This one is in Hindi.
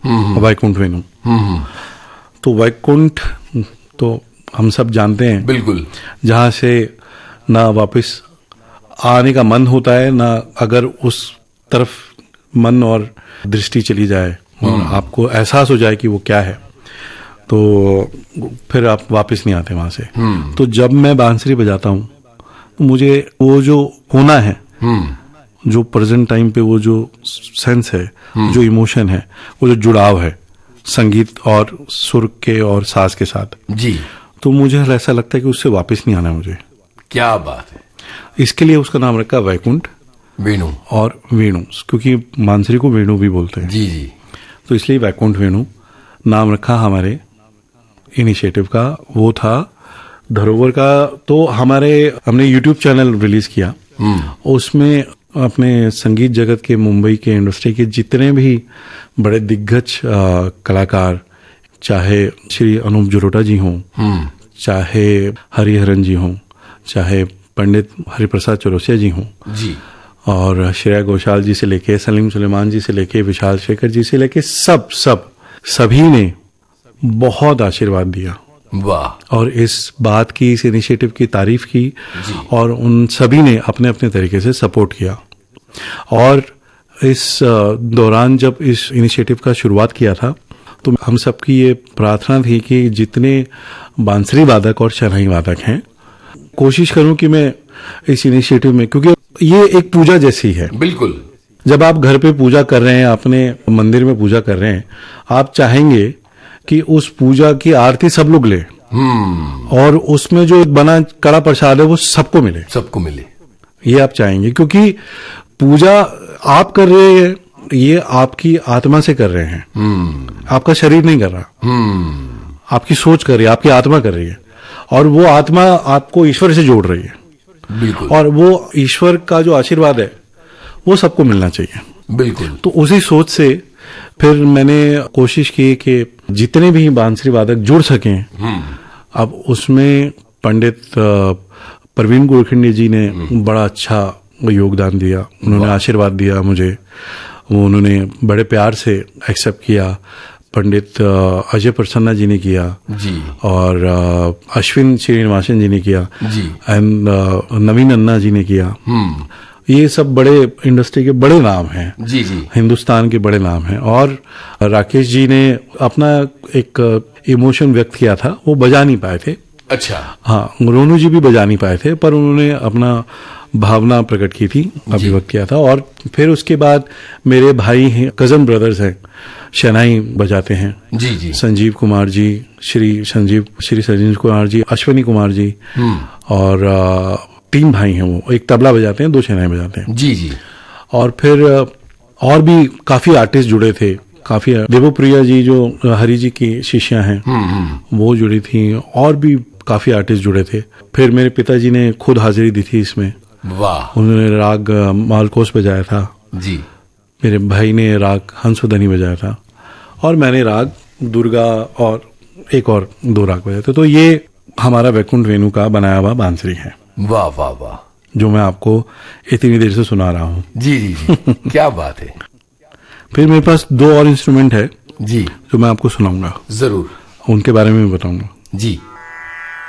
वैकुंठ वेणु। तो वैकुंठ तो हम सब जानते हैं, बिल्कुल, जहां से ना वापस आने का मन होता है, ना अगर उस तरफ मन और दृष्टि चली जाए और आपको एहसास हो जाए कि वो क्या है, तो फिर आप वापस नहीं आते वहां से। तो जब मैं बांसुरी बजाता हूँ तो मुझे वो जो होना है, जो प्रेजेंट टाइम पे वो जो सेंस है, जो इमोशन है, वो जो जुड़ाव है संगीत और सुर के और साज के साथ जी, तो मुझे ऐसा लगता है कि उससे वापस नहीं आना मुझे। क्या बात है। इसके लिए उसका नाम रखा वैकुंठ वेणु और वेणु, क्योंकि बांसुरी को वेणु भी बोलते हैं। जी जी, तो इसलिए वैकुंठ वेणु नाम रखा हमारे इनिशिएटिव का। वो था धरोवर का। तो हमने यूट्यूब चैनल रिलीज किया, उसमें अपने संगीत जगत के, मुंबई के इंडस्ट्री के जितने भी बड़े दिग्गज कलाकार, चाहे श्री अनूप जलोटा जी हों, चाहे हरिहरन जी हों, चाहे पंडित हरिप्रसाद चौरसिया जी हों जी, और श्रेया घोषाल जी से लेके सलीम सुलेमान जी से लेके विशाल शेखर जी से लेके सभी ने बहुत आशीर्वाद दिया। वाह। और इस बात की, इस इनिशिएटिव की तारीफ की, और उन सभी ने अपने अपने तरीके से सपोर्ट किया। और इस दौरान जब इस इनिशिएटिव का शुरुआत किया था तो हम सबकी ये प्रार्थना थी कि जितने बांसुरी वादक और शहनाई वादक हैं, कोशिश करूं कि मैं इस इनिशिएटिव में, क्योंकि ये एक पूजा जैसी है। बिल्कुल, जब आप घर पे पूजा कर रहे हैं, अपने मंदिर में पूजा कर रहे हैं, आप चाहेंगे कि उस पूजा की आरती सब लोग ले, और उसमें जो बना कड़ा प्रसाद है वो सबको मिले, सबको मिले, ये आप चाहेंगे। क्योंकि पूजा आप कर रहे हैं, ये आपकी आत्मा से कर रहे हैं, आपका शरीर नहीं कर रहा, आपकी सोच कर रही है, आपकी आत्मा कर रही है, और वो आत्मा आपको ईश्वर से जोड़ रही है। बिल्कुल, और वो ईश्वर का जो आशीर्वाद है वो सबको मिलना चाहिए। बिल्कुल। तो उसी सोच से फिर मैंने कोशिश की कि जितने भी बांसुरी वादक जुड़ सकें। अब उसमें पंडित प्रवीण गोरखंडे जी ने बड़ा अच्छा योगदान दिया, उन्होंने आशीर्वाद दिया मुझे, उन्होंने बड़े प्यार से एक्सेप्ट किया। पंडित अजय प्रसन्ना जी ने किया जी, और अश्विन श्रीनिवासन जी ने किया जी, एंड नवीन अन्ना जी ने किया। ये सब बड़े इंडस्ट्री के बड़े नाम हैं, जी जी, हिंदुस्तान के बड़े नाम हैं। और राकेश जी ने अपना एक इमोशन व्यक्त किया था, वो बजा नहीं पाए थे। अच्छा, हाँ, रोनू जी भी बजा नहीं पाए थे, पर उन्होंने अपना भावना प्रकट की थी, अभिव्यक्त किया था। और फिर उसके बाद मेरे भाई हैं, कजन ब्रदर्स हैं, शहनाई बजाते हैं, जी जी, संजीव कुमार जी, श्री संजीव कुमार जी, अश्विनी कुमार जी, और 3 भाई हैं, वो एक तबला बजाते हैं, 2 शहनाई बजाते हैं। जी जी, और फिर और भी काफी आर्टिस्ट जुड़े थे, काफी देवप्रिया जी जो हरि जी की शिष्या हैं, वो जुड़ी थी, और भी काफी आर्टिस्ट जुड़े थे। फिर मेरे पिताजी ने खुद हाजिरी दी थी इसमें। वाह। उन्होंने राग मालकोस बजाया था जी, मेरे भाई ने राग हंसवदनी बजाया था, और मैंने राग दुर्गा और एक और 2 राग बजाए थे। तो ये हमारा वैकुंठ वेणु का बनाया हुआ बांसुरी है। वाह वाह वाह, जो मैं आपको इतनी देर से सुना रहा हूँ। जी जी जी, क्या बात है। फिर मेरे पास 2 और इंस्ट्रूमेंट है जी, जो मैं आपको सुनाऊंगा, जरूर, उनके बारे में भी बताऊंगा। जी।